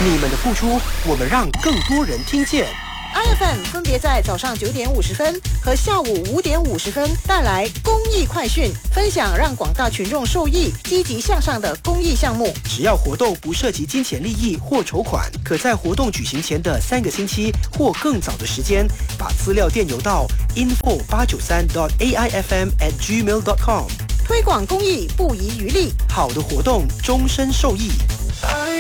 你们的付出，我们让更多人听见。 iFM 分别在早上9点50分和下午5点50分带来公益快讯，分享让广大群众受益、积极向上的公益项目。 只要活动不涉及金钱利益或筹款，可在活动举行前的3个星期或更早的时间，把资料电邮到 info893.aifm@gmail.com。 推广公益不遗余力， 好的活动终身受益。